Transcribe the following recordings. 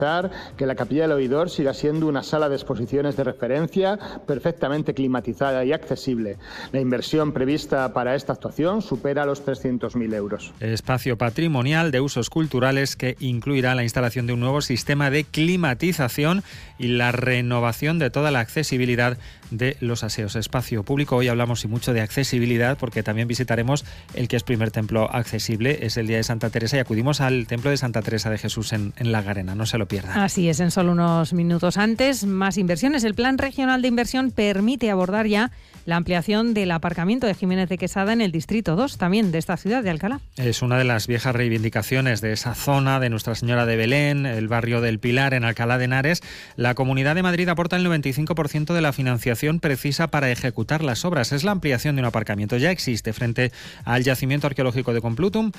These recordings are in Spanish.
que la Capilla del Oidor siga siendo una sala de exposiciones de referencia perfectamente climatizada y accesible. La inversión prevista para esta actuación supera los 300.000 euros. Espacio patrimonial de usos culturales que incluirá la instalación de un nuevo sistema de climatización y la renovación de toda la accesibilidad de los aseos. Espacio público. Hoy hablamos y mucho de accesibilidad porque también visitaremos el que es primer templo accesible. Es el Día de Santa Teresa y acudimos al templo de Santa Teresa de Jesús en La Garena. No se lo pierdan. Así es, en solo unos minutos antes, más inversiones. El Plan Regional de Inversión permite abordar ya la ampliación del aparcamiento de Jiménez de Quesada en el Distrito 2, también de esta ciudad de Alcalá. Es una de las viejas reivindicaciones de esa zona, de Nuestra Señora de Belén, el barrio del Pilar, en Alcalá de Henares. La Comunidad de Madrid aporta el 95% de la financiación precisa para ejecutar las obras. Es la ampliación de un aparcamiento. Ya existe frente al yacimiento arqueológico de Complutum.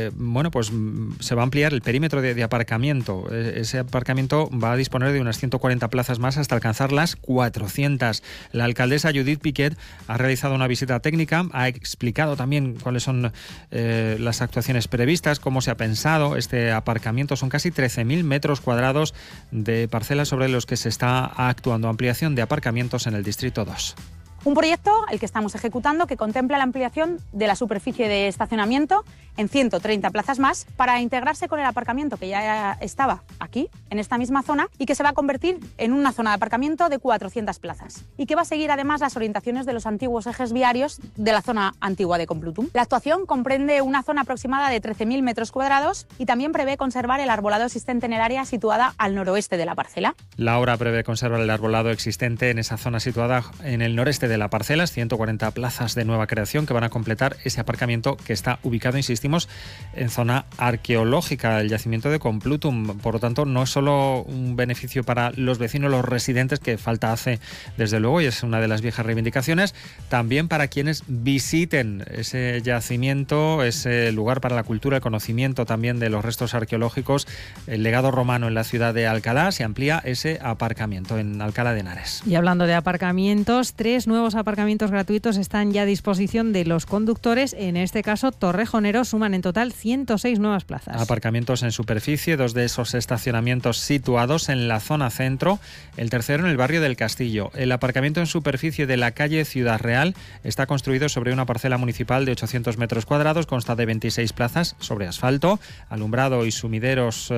Se va a ampliar el perímetro de aparcamiento. Ese aparcamiento va a disponer de unas 140 plazas más hasta alcanzar las 400. La alcaldesa Judith Piquet ha realizado una visita técnica, ha explicado también cuáles son las actuaciones previstas, cómo se ha pensado este aparcamiento. Son casi 13.000 metros cuadrados de parcelas sobre los que se está actuando. Ampliación de aparcamientos en el Distrito 2. Un proyecto, el que estamos ejecutando, que contempla la ampliación de la superficie de estacionamiento en 130 plazas más para integrarse con el aparcamiento que ya estaba aquí, en esta misma zona, y que se va a convertir en una zona de aparcamiento de 400 plazas y que va a seguir además las orientaciones de los antiguos ejes viarios de la zona antigua de Complutum. La actuación comprende una zona aproximada de 13.000 metros cuadrados y también prevé conservar el arbolado existente en el área situada al noroeste de la parcela. La obra prevé conservar el arbolado existente en esa zona situada en el noreste de la parcela, 140 plazas de nueva creación que van a completar ese aparcamiento que está ubicado, insistimos, en zona arqueológica, el yacimiento de Complutum. Por lo tanto, no es solo un beneficio para los vecinos, los residentes, que falta hace desde luego, y es una de las viejas reivindicaciones, también para quienes visiten ese yacimiento, ese lugar para la cultura, el conocimiento también de los restos arqueológicos, el legado romano en la ciudad de Alcalá. Se amplía ese aparcamiento en Alcalá de Henares. Y hablando de aparcamientos, 3 nuevos aparcamientos gratuitos están ya a disposición de los conductores. En este caso, torrejoneros, suman en total 106 nuevas plazas. Aparcamientos en superficie, 2 de esos estacionamientos situados en la zona centro, el tercero en el barrio del Castillo. El aparcamiento en superficie de la calle Ciudad Real está construido sobre una parcela municipal de 800 metros cuadrados, consta de 26 plazas sobre asfalto, alumbrado y sumideros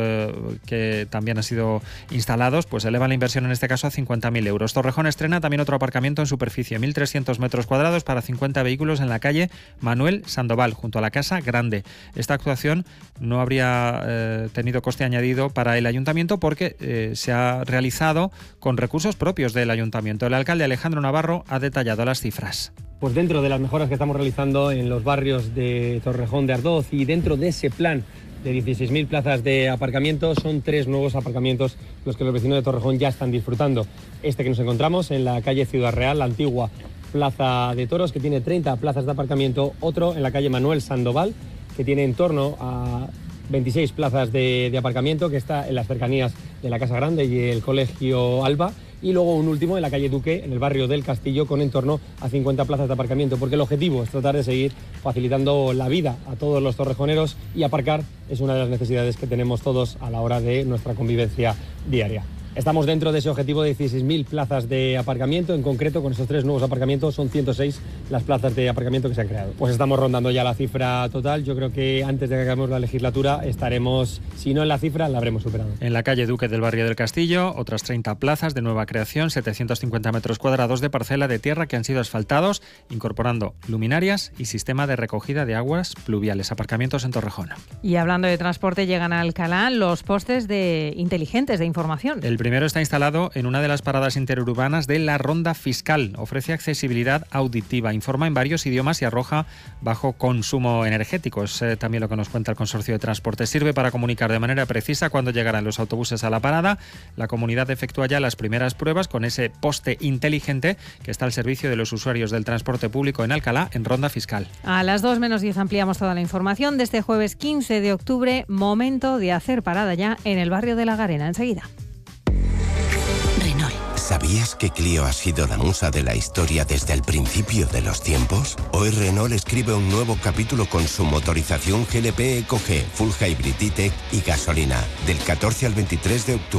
que también han sido instalados, pues elevan la inversión en este caso a 50.000 euros. Torrejón estrena también otro aparcamiento en superficie, 1.300 metros cuadrados para 50 vehículos en la calle Manuel Sandoval, junto a la Casa Grande. Esta actuación no habría tenido coste añadido para el ayuntamiento porque se ha realizado con recursos propios del ayuntamiento. El alcalde Alejandro Navarro ha detallado las cifras. Pues dentro de las mejoras que estamos realizando en los barrios de Torrejón de Ardoz y dentro de ese plan de 16.000 plazas de aparcamiento, son 3 nuevos aparcamientos los que los vecinos de Torrejón ya están disfrutando. Este que nos encontramos en la calle Ciudad Real, la antigua Plaza de Toros, que tiene 30 plazas de aparcamiento. Otro en la calle Manuel Sandoval, que tiene en torno a 26 plazas de aparcamiento, que está en las cercanías de la Casa Grande y el Colegio Alba. Y luego un último en la calle Duque, en el barrio del Castillo, con en torno a 50 plazas de aparcamiento, porque el objetivo es tratar de seguir facilitando la vida a todos los torrejoneros, y aparcar es una de las necesidades que tenemos todos a la hora de nuestra convivencia diaria. Estamos dentro de ese objetivo de 16.000 plazas de aparcamiento. En concreto, con esos 3 nuevos aparcamientos, son 106 las plazas de aparcamiento que se han creado. Pues estamos rondando ya la cifra total. Yo creo que antes de que acabemos la legislatura estaremos, si no en la cifra, la habremos superado. En la calle Duque del barrio del Castillo, otras 30 plazas de nueva creación, 750 metros cuadrados de parcela de tierra que han sido asfaltados, incorporando luminarias y sistema de recogida de aguas pluviales. Aparcamientos en Torrejón. Y hablando de transporte, llegan a Alcalá los postes inteligentes de información. El primero está instalado en una de las paradas interurbanas de la Ronda Fiscal. Ofrece accesibilidad auditiva, informa en varios idiomas y arroja bajo consumo energético. Es también lo que nos cuenta el Consorcio de Transporte. Sirve para comunicar de manera precisa cuándo llegarán los autobuses a la parada. La comunidad efectúa ya las primeras pruebas con ese poste inteligente que está al servicio de los usuarios del transporte público en Alcalá, en Ronda Fiscal. A las 2:10 ampliamos toda la información de este jueves 15 de octubre. Momento de hacer parada ya en el barrio de La Garena. Enseguida. ¿Sabías que Clio ha sido la musa de la historia desde el principio de los tiempos? Hoy Renault escribe un nuevo capítulo con su motorización GLP Eco G, Full Hybrid E-Tech y gasolina, del 14 al 23 de octubre.